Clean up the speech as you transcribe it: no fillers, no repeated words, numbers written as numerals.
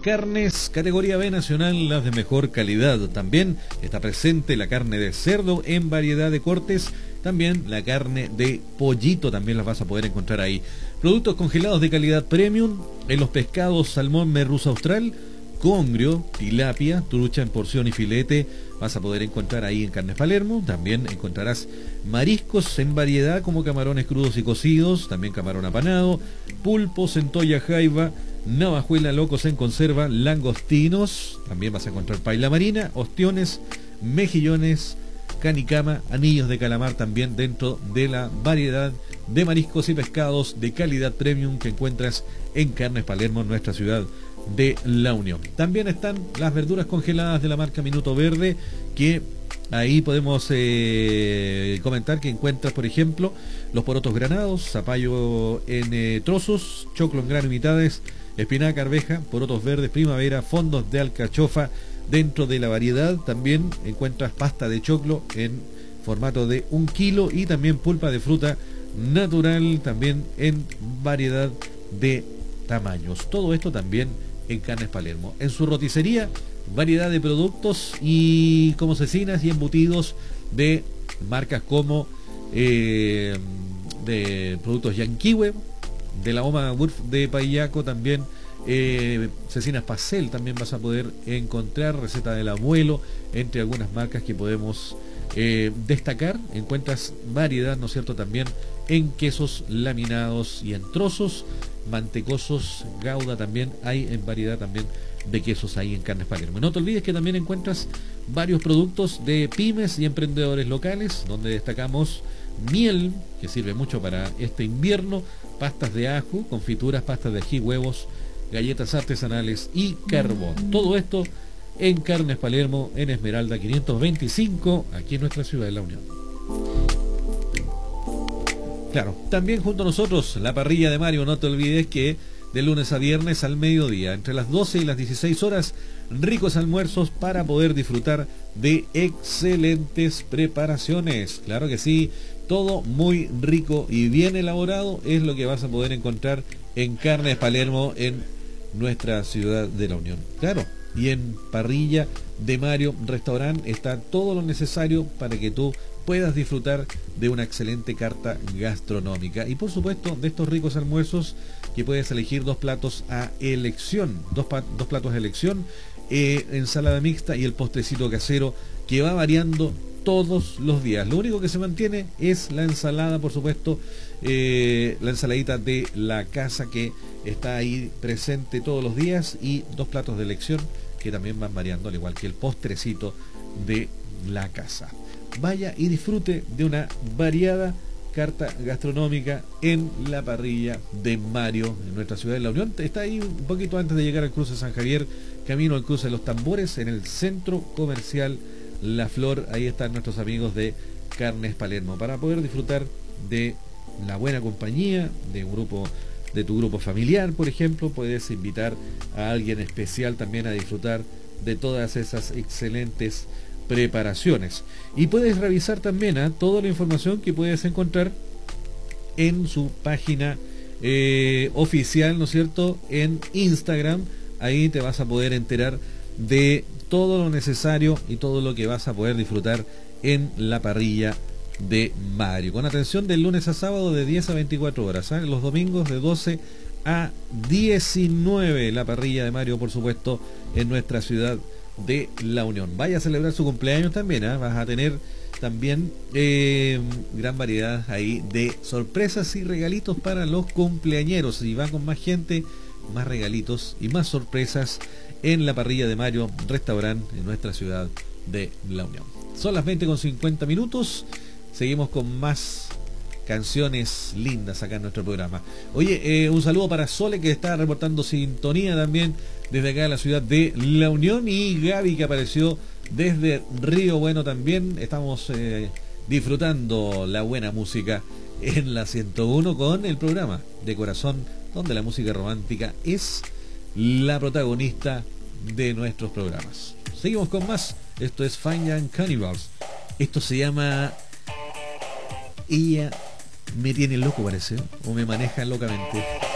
carnes categoría B nacional, las de mejor calidad. También está presente la carne de cerdo en variedad de cortes. También la carne de pollito también las vas a poder encontrar ahí. Productos congelados de calidad premium en los pescados salmón merluza austral, congrio, tilapia, trucha en porción y filete. Vas a poder encontrar ahí en Carnes Palermo. También encontrarás mariscos en variedad como camarones crudos y cocidos, también camarón apanado, pulpo, centolla, jaiba, navajuela, locos en conserva, langostinos. También vas a encontrar paila marina, ostiones, mejillones, canicama, anillos de calamar también dentro de la variedad de mariscos y pescados de calidad premium que encuentras en Carnes Palermo, nuestra ciudad de La Unión. También están las verduras congeladas de la marca Minuto Verde, que ahí podemos comentar que encuentras, por ejemplo, los porotos granados, zapallo en trozos, choclo en grano y mitades, espinaca, arveja, porotos verdes, primavera, fondos de alcachofa. Dentro de la variedad también encuentras pasta de choclo en formato de 1 kilo y también pulpa de fruta natural también en variedad de tamaños. Todo esto también en Carnes Palermo. En su roticería, variedad de productos y como cecinas y embutidos de marcas como de productos Yanquiwe, de la Oma Wurf de Payaco también. Cecinas Pacel también vas a poder encontrar, receta del abuelo, entre algunas marcas que podemos destacar. Encuentras variedad, ¿no es cierto?, también en quesos laminados y en trozos, mantecosos, gouda también hay en variedad también de quesos ahí en Carnes Palermo. No te olvides que también encuentras varios productos de pymes y emprendedores locales, donde destacamos miel, que sirve mucho para este invierno, pastas de ajo, confituras, pastas de ají, huevos, galletas artesanales y carbón. Todo esto en Carnes Palermo, en Esmeralda 525, aquí en nuestra ciudad de La Unión. Claro, también junto a nosotros la parrilla de Mario. No te olvides que de lunes a viernes al mediodía, entre las 12 y las 16 horas, ricos almuerzos para poder disfrutar de excelentes preparaciones. Claro que sí, todo muy rico y bien elaborado es lo que vas a poder encontrar en Carnes Palermo, en nuestra ciudad de La Unión. Claro, y en Parrilla de Mario Restaurant está todo lo necesario para que tú puedas disfrutar de una excelente carta gastronómica y por supuesto de estos ricos almuerzos que puedes elegir dos platos a elección, dos platos de elección, ensalada mixta y el postrecito casero que va variando todos los días. Lo único que se mantiene es la ensalada, por supuesto, la ensaladita de la casa que está ahí presente todos los días y dos platos de elección que también van variando, al igual que el postrecito de la casa. Vaya y disfrute de una variada carta gastronómica en la parrilla de Mario, en nuestra ciudad de La Unión. Está ahí un poquito antes de llegar al cruce San Javier, camino al cruce de los Tambores, en el centro comercial La Flor. Ahí están nuestros amigos de Carnes Palermo para poder disfrutar de la buena compañía de un grupo, de tu grupo familiar, por ejemplo. Puedes invitar a alguien especial también a disfrutar de todas esas excelentes preparaciones. Y puedes revisar también toda la información que puedes encontrar en su página oficial, ¿no es cierto?, en Instagram. Ahí te vas a poder enterar de todo lo necesario y todo lo que vas a poder disfrutar en la parrilla de Mario, con atención del lunes a sábado de 10 a 24 horas, los domingos de 12 a 19, la parrilla de Mario, por supuesto, en nuestra ciudad de La Unión. Vaya a celebrar su cumpleaños también, vas a tener también gran variedad ahí de sorpresas y regalitos para los cumpleañeros. Y va con más gente, más regalitos y más sorpresas en la parrilla de Mario Restaurant en nuestra ciudad de La Unión. Son las 20:50. Seguimos con más canciones lindas acá en nuestro programa. Oye, un saludo para Sole, que está reportando sintonía también desde acá en la ciudad de La Unión, y Gaby, que apareció desde Río Bueno también. Estamos disfrutando la buena música en la 101 con el programa de corazón, donde la música romántica es la protagonista de nuestros programas. Seguimos con más. Esto es Fine Young Cannibals. Esto se llama Ella me tiene loco, parece, o me maneja locamente.